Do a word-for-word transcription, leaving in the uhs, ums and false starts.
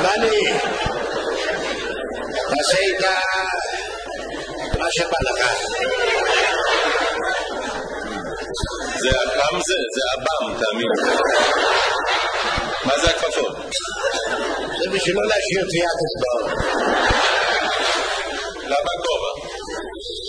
בני, תעשה איתה מה שבא לך. זה אבם זה? זה אבם, תאמין. מה זה הכפפות? זה בשביל לא להשאיר טביעת אצבעות. למה